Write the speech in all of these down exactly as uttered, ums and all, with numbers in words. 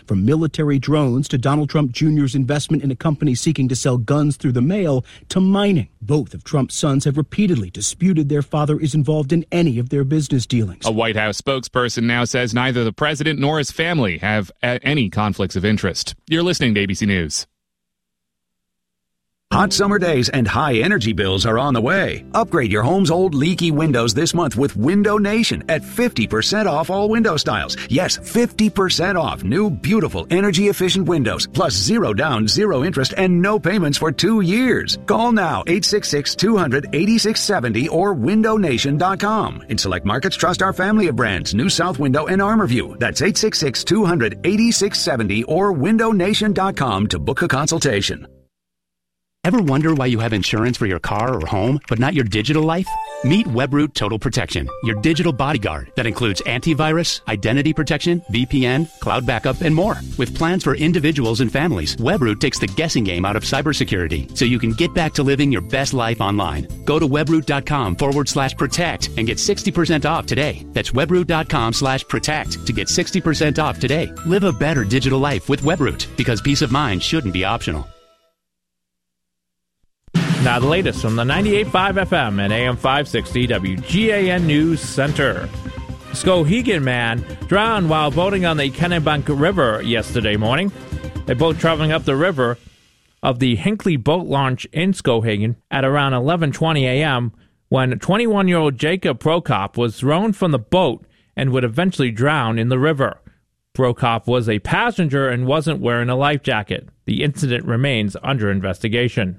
From military drones to Donald Trump Junior's investment in a company seeking to sell guns through the mail to mining. Both of Trump's sons have repeatedly disputed their father is involved in any of their business dealings. A White House spokesperson now says neither the president nor his family have any conflicts of interest. You're listening to A B C News. Hot summer days and high energy bills are on the way. Upgrade your home's old leaky windows this month with Window Nation at fifty percent off all window styles. Yes, fifty percent off new, beautiful, energy-efficient windows. Plus zero down, zero interest, and no payments for two years. Call now, eight six six, two hundred, eighty-six seventy or window nation dot com. In select markets, trust our family of brands, New South Window and ArmorView. That's eight six six, two hundred, eighty-six seventy or window nation dot com to book a consultation. Ever wonder why you have insurance for your car or home, but not your digital life? Meet Webroot Total Protection, your digital bodyguard that includes antivirus, identity protection, V P N, cloud backup, and more. With plans for individuals and families, Webroot takes the guessing game out of cybersecurity so you can get back to living your best life online. Go to webroot.com forward slash protect and get sixty percent off today. That's webroot.com slash protect to get sixty percent off today. Live a better digital life with Webroot, because peace of mind shouldn't be optional. Now the latest from the ninety-eight point five F M and A M five sixty W G A N News Center. Skowhegan man drowned while boating on the Kennebunk River yesterday morning. A boat traveling up the river of the Hinckley Boat Launch in Skowhegan at around eleven twenty a.m. when twenty-one-year-old Jacob Prokop was thrown from the boat and would eventually drown in the river. Prokop was a passenger and wasn't wearing a life jacket. The incident remains under investigation.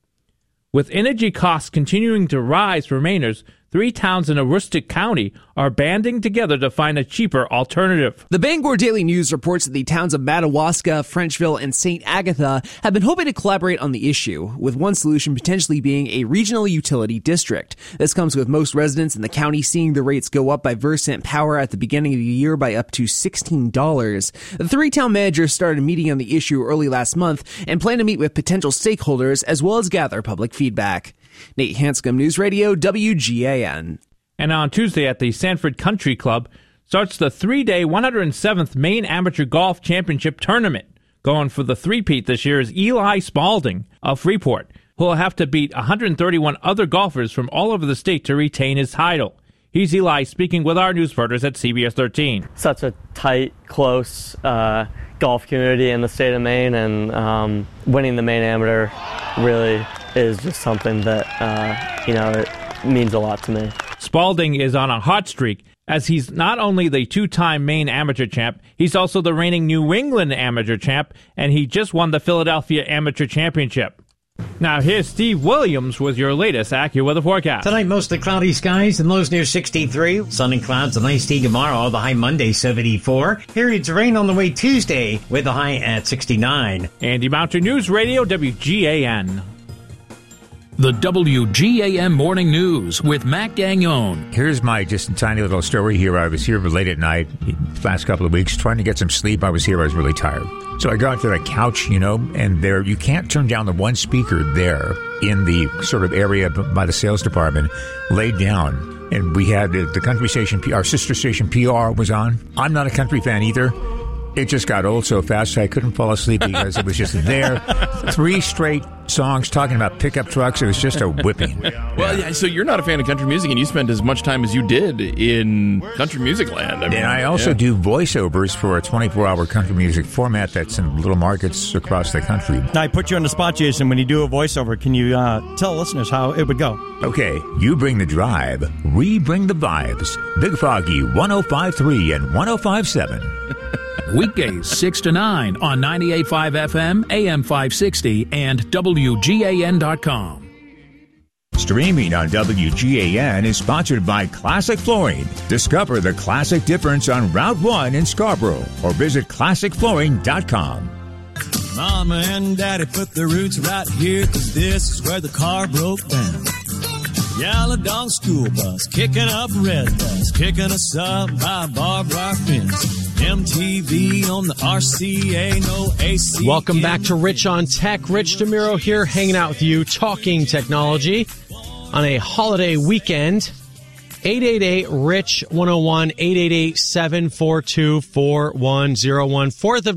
With energy costs continuing to rise for Mainers, three towns in Aroostook County are banding together to find a cheaper alternative. The Bangor Daily News reports that the towns of Madawaska, Frenchville, and Saint Agatha have been hoping to collaborate on the issue, with one solution potentially being a regional utility district. This comes with most residents in the county seeing the rates go up by Versant Power at the beginning of the year by up to sixteen dollars. The three town managers started meeting on the issue early last month and plan to meet with potential stakeholders as well as gather public feedback. Nate Hanscom, News Radio, W G A N. And on Tuesday at the Sanford Country Club starts the three-day one hundred seventh Maine Amateur Golf Championship Tournament. Going for the three-peat this year is Eli Spalding of Freeport, who will have to beat one hundred thirty-one other golfers from all over the state to retain his title. Here's Eli speaking with our news reporters at C B S thirteen. Such a tight, close uh, golf community in the state of Maine, and um, winning the Maine Amateur really is just something that, uh, you know, it means a lot to me. Spalding is on a hot streak, as he's not only the two-time Maine Amateur champ, he's also the reigning New England Amateur champ, and he just won the Philadelphia Amateur Championship. Now here's Steve Williams with your latest AccuWeather forecast. Tonight, mostly cloudy skies and lows near sixty-three. Sun and clouds, a nice day tomorrow. The high Monday, seventy-four. Periods of rain on the way Tuesday with a high at sixty-nine. Andy Mountain News Radio, W G A N. The W G A M Morning News with Matt Gagnon. Here's my just a tiny little story here. I was here late at night, the last couple of weeks, trying to get some sleep. I was here. I was really tired. So I got to the couch, you know, and there you can't turn down the one speaker there in the sort of area by the sales department, laid down. And we had the, the country station, our sister station P R was on. I'm not a country fan either. It just got old so fast I couldn't fall asleep because it was just there. Three straight songs talking about pickup trucks. It was just a whipping. Well, yeah, so you're not a fan of country music, and you spent as much time as you did in country music land. I mean, and I also yeah. do voiceovers for a twenty-four hour country music format that's in little markets across the country. Now, I put you on the spot, Jason. When you do a voiceover, can you uh, tell listeners how it would go? Okay, you bring the drive, we bring the vibes. Big Foggy, one oh five point three and one oh five point seven. Weekdays six to nine on ninety-eight point five F M, A M five sixty, and W G A N dot com. Streaming on W G A N is sponsored by Classic Flooring. Discover the classic difference on Route one in Scarborough or visit classic flooring dot com. Mama and Daddy put their roots right here, 'cause this is where the car broke down. Yellow dog school bus, kicking up red bus, kicking us up by barbed wire fence. M T V on the R C A, no A C. Welcome back to Rich on Tech. Rich DeMuro here, hanging out with you, talking technology on a holiday weekend. eight eight eight, R I C H, one oh one, eight eight eight, seven four two, four one oh one. fourth of